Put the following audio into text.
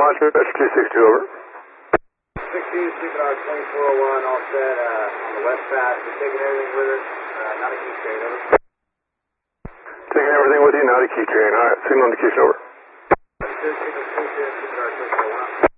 launch dispatch 262, over. 62, Super 2401, all set on the west path. We're taking everything with us, not a key train, over. Taking everything with you, not a key train. Alright, signal indication, over. Super 2401.